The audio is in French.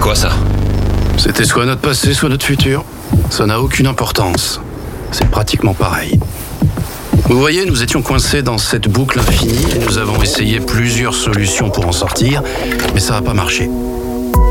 quoi ça? C'était soit notre passé, soit notre futur. Ça n'a aucune importance. C'est pratiquement pareil. Vous voyez, nous étions coincés dans cette boucle infinie et nous avons essayé plusieurs solutions pour en sortir, mais ça n'a pas marché.